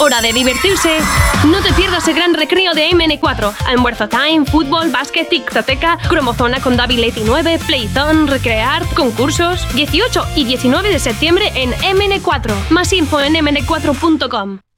hora de divertirse. No te pierdas el gran recreo de MN4. Almuerzo time, fútbol, básquet, tic-tateca, cromozona con David 9, playzone, recrear, concursos. 18 y 19 de septiembre en MN4. Más info en mn4.com.